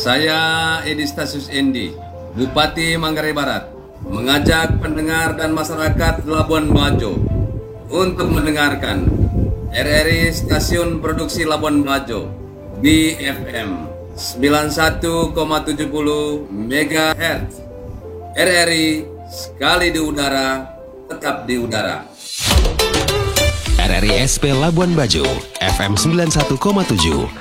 Saya Edi Stasius Endi, Bupati Manggarai Barat, mengajak pendengar dan masyarakat Labuan Bajo untuk mendengarkan RRI Stasiun Produksi Labuan Bajo BFM 91,70 MHz. RRI sekali di udara, tetap di udara. RRI SP Labuan Bajo FM 91,7